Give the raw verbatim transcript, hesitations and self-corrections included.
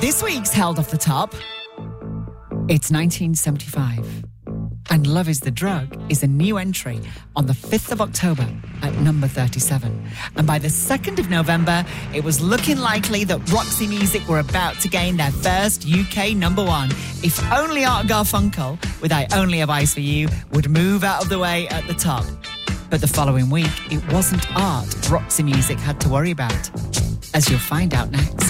This week's Held Off the Top. It's nineteen seventy-five. And Love Is the Drug is a new entry on the fifth of October at number thirty-seven. And by the second of November, it was looking likely that Roxy Music were about to gain their first U K number one. If only Art Garfunkel, with I Only Have Eyes for You, would move out of the way at the top. But the following week, it wasn't Art Roxy Music had to worry about, as you'll find out next.